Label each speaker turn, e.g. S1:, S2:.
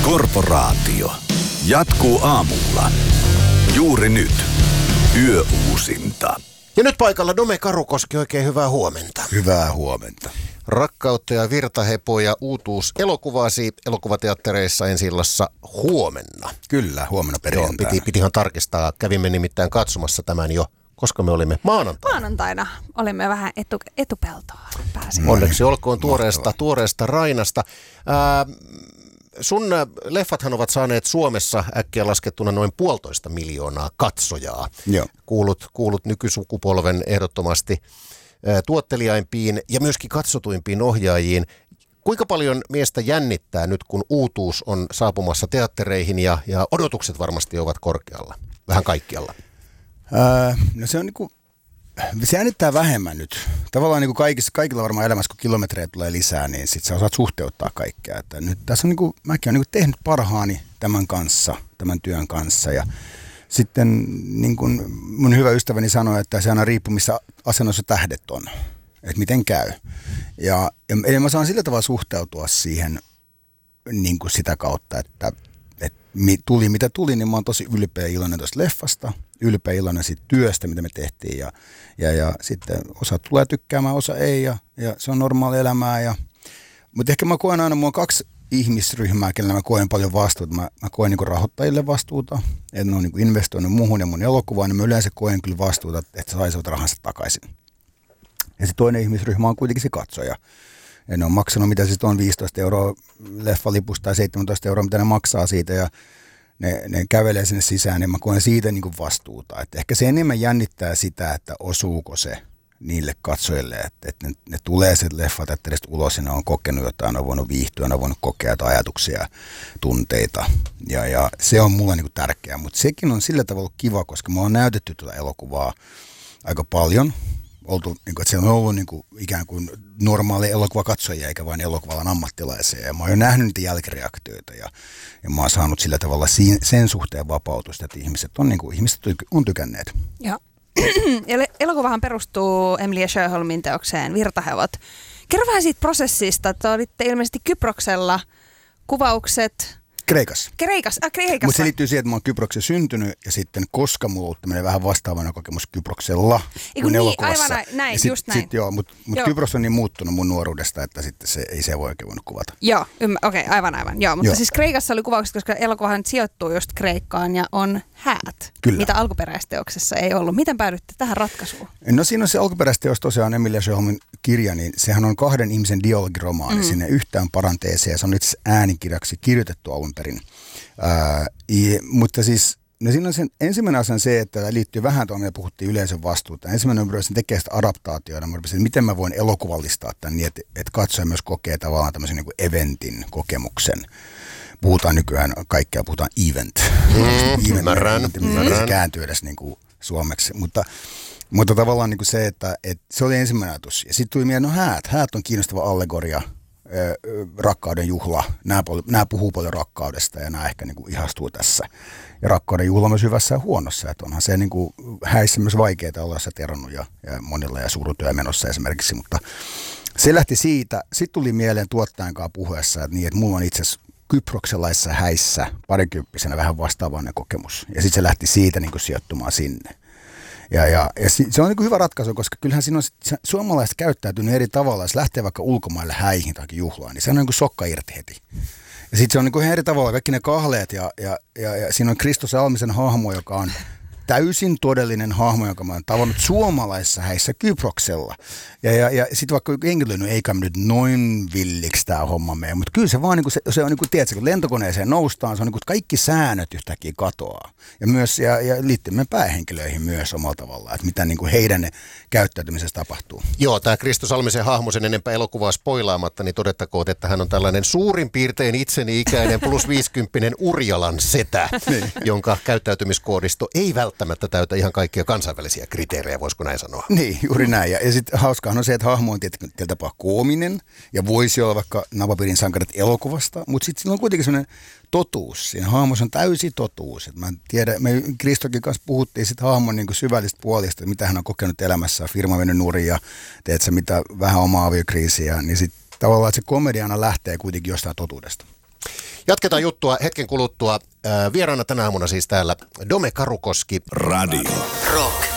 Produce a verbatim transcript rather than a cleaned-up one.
S1: Korporaatio. Jatkuu aamulla. Juuri nyt. Yöuusinta.
S2: Ja nyt paikalla Dome Karukoski, oikein hyvää huomenta.
S3: Hyvää huomenta.
S2: Rakkautta ja virtahepoja uutuus elokuvasi elokuvateattereissa ensi-illassa huomenna.
S3: Kyllä, huomenna perjantaina.
S2: Piti, pitihan tarkistaa. Kävimme nimittäin katsomassa tämän jo, koska me olimme maanantaina.
S4: Maanantaina olimme vähän etu, etupeltoa. Pääsimme.
S2: Onneksi olkoon tuoreesta, tuoreesta Rainasta. Ää, sun leffathan ovat saaneet Suomessa äkkiä laskettuna noin puolitoista miljoonaa katsojaa.
S3: Joo.
S2: Kuulut, kuulut nykysukupolven ehdottomasti ää, tuottelijaimpiin ja myöskin katsotuimpiin ohjaajiin. Kuinka paljon miestä jännittää nyt, kun uutuus on saapumassa teattereihin ja, ja odotukset varmasti ovat korkealla, vähän kaikkialla?
S3: Öö, no se on niinku, se jännittää vähemmän nyt. Tavallaan niinku kaikissa, kaikilla varmaan elämässä, kun kilometrejä tulee lisää, niin sit sä osaat suhteuttaa kaikkea. Että nyt tässä on niinku, mäkin olen niinku tehnyt parhaani tämän kanssa, tämän työn kanssa. Ja sitten niin kuin mun hyvä ystäväni sanoi, että se aina riippuu, missä asennossa tähdet on. Että miten käy. Ja, ja mä saan sillä tavalla suhteutua siihen niin kuin sitä kautta, että et tuli mitä tuli, niin mä oon tosi ylpeä iloinen tuosta leffasta, ylpeä iloinen siitä työstä, mitä me tehtiin. Ja, ja, ja sitten osa tulee tykkäämään, osa ei, ja, ja se on normaali elämää. Ja, mutta ehkä mä koen aina, mulla on kaksi ihmisryhmää, kenellä mä koen paljon vastuuta. Mä, mä koen niin rahoittajille vastuuta, että ne on niin investoinut muuhun ja mun elokuvaan, niin mä yleensä koen kyllä vastuuta, että saisivat rahansa takaisin. Ja se toinen ihmisryhmä on kuitenkin se katsoja. Ja ne on maksanut, mitä siis on viisitoista euroa leffalipusta tai seitsemäntoista euroa, mitä ne maksaa siitä. Ja ne, ne kävelee sinne sisään, niin mä koen siitä niin kuin vastuuta. Et ehkä se enemmän jännittää sitä, että osuuko se niille katsojille. Että et ne, ne tulee se leffateatterista ulos ja ne on kokenut jotain, ne on voinut viihtyä, ne on voinut kokea jotain ajatuksia, tunteita. Ja, ja se on mulle niin kuin tärkeää. Mutta sekin on sillä tavalla kiva, koska me on näytetty tuota elokuvaa aika paljon. Oltu, niin kuin, että se on ollut niin kuin, ikään kuin normaali elokuvakatsojia eikä vain elokuvalan ammattilaisia. Ja mä oon jo nähnyt niitä jälkireaktioita ja, ja mä oon saanut sillä tavalla si- sen suhteen vapautusta, että ihmiset on, niin kuin, ihmiset on tykänneet.
S4: Joo. Elokuvahan perustuu Emilia Sjöholmin teokseen Virtahevot. Kerro vähän siitä prosessista, että olitte ilmeisesti Kyproksella, kuvaukset...
S3: Kreikassa.
S4: Kreikassa, äh, Kreikassa.
S3: Mutta se liittyy siihen, että mä oon Kyproksen syntynyt ja sitten koska mulla on ollut tämmöinen vähän vastaavana kokemus Kyproksella kuin
S4: niin,
S3: elokuvassa.
S4: Aivan näin,
S3: sit,
S4: just näin.
S3: Sit, joo, mutta mut Kypros on niin muuttunut mun nuoruudesta, että sitten se ei se voi oikein voinut kuvata.
S4: Joo, ymmär, okei, okay, aivan aivan. Joo, mutta
S3: joo.
S4: Siis Kreikassa oli kuvaukset, koska elokuvahan sijoittuu just Kreikkaan ja on häät,
S3: Kyllä.
S4: mitä alkuperäisteoksessa ei ollut. Miten päädytte tähän ratkaisuun?
S3: No siinä on se alkuperäisteos tosiaan Emilia Sjöholmin kirja, niin sehän on kahden ihmisen dialogiromaani mm. sinne yhtään paranteeseen ja se on itse äänikirjaksi kirjoitettu alun perin. Ää, ja, mutta siis no siinä on sen ensimmäinen asia se, että tämä liittyy vähän tuohon, me puhuttiin yleisön vastuuta. Ensimmäinen on sen tekee sitä adaptaatioida. Mä rupesin, että miten mä voin elokuvallistaa tämän niin, että, että katsoja myös kokee tavallaan tämmöisen niin kuin eventin kokemuksen. Puhutaan nykyään kaikkea, puhutaan event.
S2: Mm, ymmärrän.
S3: Se kääntyy edes niin kuin suomeksi, mutta mutta tavallaan niin kuin se, että, että se oli ensimmäinen ajatus. Ja sitten tuli mieleen, no häät. Häät on kiinnostava allegoria. Rakkauden juhla. Nämä, nämä puhuu paljon rakkaudesta ja nämä ehkä niin kuin ihastuu tässä. Ja rakkauden juhla myös hyvässä ja huonossa. Että onhan se niin kuin häissä myös vaikeaa olla se terannut ja, ja monilla ja surutyö menossa esimerkiksi. Mutta se lähti siitä. Sitten tuli mieleen tuottajan kanssa puhuessa, että, niin, että mulla on itse asiassa kyprokselaisissa häissä parikymppisenä vähän vastaavainen kokemus. Ja sitten se lähti siitä niin kuin sijoittumaan sinne. Ja, ja, ja se on niin kuin hyvä ratkaisu, koska kyllähän siinä on suomalaiset käyttäytynyt eri tavalla. Jos lähtee vaikka ulkomaille häihin tai juhlaan, niin se on niin kuin sokka irti heti. Ja sitten se on niin kuin eri tavalla, kaikki ne kahleet ja, ja, ja, ja siinä on Kristus Almisen hahmo, joka on täysin todellinen hahmo, joka mä oon tavannut suomalaisissa häissä Kyproksella. Ja, ja, ja sitten vaikka henkilö, no eikä nyt noin villiksi tämä homma mene, mutta kyllä se vaan niin kuin se, se on niin kuin, tiedätkö, kun lentokoneeseen noustaan, se on niin kuin kaikki säännöt yhtäkkiä katoaa. Ja myös, ja, ja liittyy meidän päähenkilöihin myös omalla tavallaan, että mitä niin kuin heidän käyttäytymisessä tapahtuu.
S2: Joo, tämä Kristus Almisen hahmo, sen enempää elokuvaa spoilaamatta, niin todettakoon, että hän on tällainen suurin piirtein itseni ikäinen plus viisikymppinen Urjalan setä, niin. Jonka käyttäytymiskoodisto ei välttämättä täytä ihan kaikkia kansainvälisiä kriteerejä, voisiko näin sanoa?
S3: Niin, juuri näin. Ja, ja sitten hauskaa on se, että hahmo on tietysti tapaa koominen ja voisi olla vaikka Napapiirin sankarit elokuvasta, mutta sitten sillä on kuitenkin sellainen totuus. Siinä hahmossa on täysi totuus. Et mä tiedän, me Kristokin kanssa puhuttiin sit hahmon niin kuin syvällistä puolista, mitä hän on kokenut elämässä, firma mennyt nurin ja teetkö, mitä vähän omaa aviokriisiä, niin sitten tavallaan että se komedia aina lähtee kuitenkin jostain totuudesta.
S2: Jatketaan juttua hetken kuluttua. Vieraana tänä aamuna siis täällä Dome Karukoski.
S1: Radio Rock.